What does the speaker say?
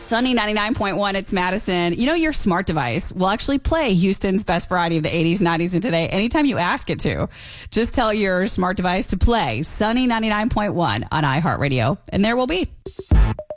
Sunny 99.1, it's Madison. You know, your smart device will actually play Houston's best variety of the 80s, 90s, and today anytime you ask it to. Just tell your smart device to play Sunny 99.1 on iHeartRadio, and there will be.